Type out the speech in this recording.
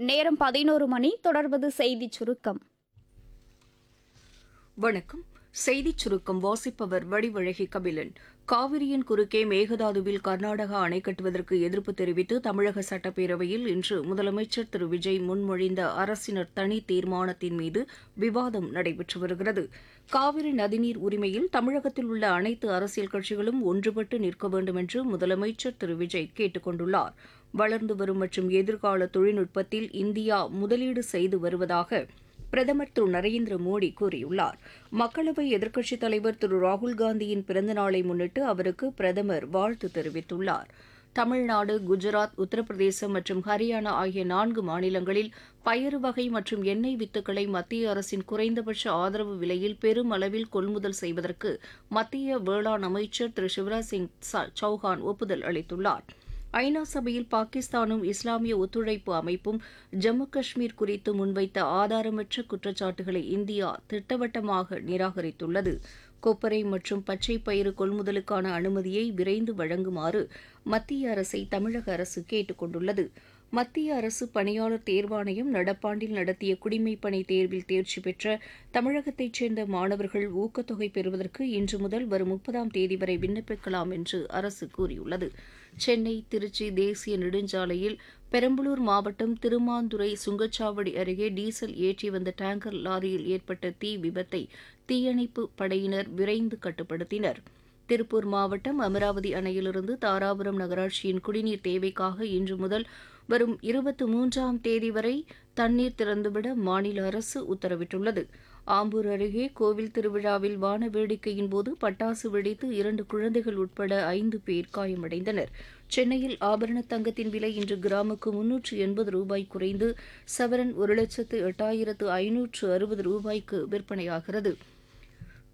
நேரம் 11 மணி. தொடர்வது செய்திச் சுருக்கம். வணக்கம். செய்திச் சுருக்கம் வாசிப்பவர் வடிவழகி கபிலன். காவிரியின் குறுக்கே மேகதாதுவில் கர்நாடகா அணை கட்டுவதற்கு எதிர்ப்பு தெரிவித்து தமிழக சட்டப்பேரவையில் இன்று முதலமைச்சர் திரு விஜய் முன்மொழிந்த அரசினர் தனி தீர்மானத்தின் மீது விவாதம் நடைபெற்று வருகிறது. காவிரி நதிநீர் உரிமையில் தமிழகத்தில் உள்ள அனைத்து அரசியல் கட்சிகளும் ஒன்றுபட்டு நிற்க வேண்டும் என்று முதலமைச்சர் திரு விஜய் கேட்டுக் கொண்டுள்ளார். வளர்ந்து வரும் மற்றும் எதிர்கால தொழில்நுட்பத்தில் இந்தியா முதலீடு செய்து வருவதாக பிரதமர் திரு நரேந்திர மோடி கூறியுள்ளார். மக்களவை எதிர்க்கட்சித் தலைவர் திரு ராகுல்காந்தியின் பிறந்தநாளை முன்னிட்டு அவருக்கு பிரதமர் வாழ்த்து தெரிவித்துள்ளார். தமிழ்நாடு, குஜராத், உத்தரப்பிரதேசம் மற்றும் ஹரியானா ஆகிய 4 மாநிலங்களில் பயறு வகை மற்றும் எண்ணெய் வித்துக்களை மத்திய அரசின் குறைந்தபட்ச ஆதரவு விலையில் பெருமளவில் கொள்முதல் செய்வதற்கு மத்திய வேளாண் அமைச்சர் திரு சிவராஜ் சிங் சௌஹான் ஒப்புதல் அளித்துள்ளார். ஐநா சபையில் பாகிஸ்தானும் இஸ்லாமிய ஒத்துழைப்பு அமைப்பும் ஜம்மு காஷ்மீர் குறித்து முன்வைத்த ஆதாரமற்ற குற்றச்சாட்டுகளை இந்தியா திட்டவட்டமாக நிராகரித்துள்ளது. கொப்பரை மற்றும் பச்சை பயிறு கொள்முதலுக்கான அனுமதியை விரைந்து வழங்குமாறு மத்திய அரசை தமிழக அரசு கேட்டுக் கொண்டுள்ளது. மத்திய அரசு பணியாளர் தேர்வாணையம் நடப்பாண்டில் நடத்திய குடிமைப்பணி தேர்வில் தேர்ச்சி பெற்ற தமிழகத்தைச் சேர்ந்த மாணவர்கள் ஊக்கத்தொகை பெறுவதற்கு இன்று முதல் வரும் 30ஆம் தேதி வரை விண்ணப்பிக்கலாம் என்று அரசு கூறியுள்ளது. சென்னை திருச்சி தேசிய நெடுஞ்சாலையில் பெரம்பலூர் மாவட்டம் திருமாந்துறை சுங்கச்சாவடி அருகே டீசல் ஏற்றி வந்த டேங்கர் லாரியில் ஏற்பட்ட தீ விபத்தை தீயணைப்பு படையினர் விரைந்து கட்டுப்படுத்தினர். திருப்பூர் மாவட்டம் அமராவதி அணையிலிருந்து தாராபுரம் நகராட்சியின் குடிநீர் தேவைக்காக இன்று முதல் வரும் 23ஆம் தேதி வரை தண்ணீர் திறந்துவிட மாநில அரசு உத்தரவிட்டுள்ளது. ஆம்பூர் அருகே கோவில் திருவிழாவில் வான வேடிக்கையின் போது பட்டாசு வெடித்து 2 குழந்தைகள் உட்பட 5 பேர் காயமடைந்தனர். சென்னையில் ஆபரண தங்கத்தின் விலை இன்று கிராமுக்கு 380 ரூபாய் குறைந்து சவரன் 1,08,560 ரூபாய்க்கு விற்பனையாகிறது.